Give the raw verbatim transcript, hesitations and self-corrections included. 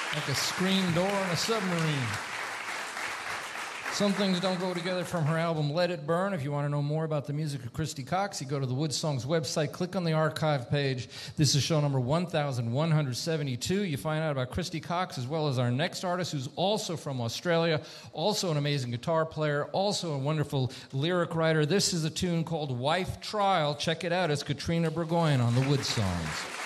Like a screen door on a submarine. Some Things Don't Go Together from her album Let It Burn. If you want to know more about the music of Christy Cox, you go to the Wood Songs website, click on the archive page. This is show number one thousand one hundred seventy-two. You find out about Christy Cox as well as our next artist, who's also from Australia, also an amazing guitar player, also a wonderful lyric writer. This is a tune called Wife Trial. Check it out. It's Katrina Burgoyne on the Wood Songs.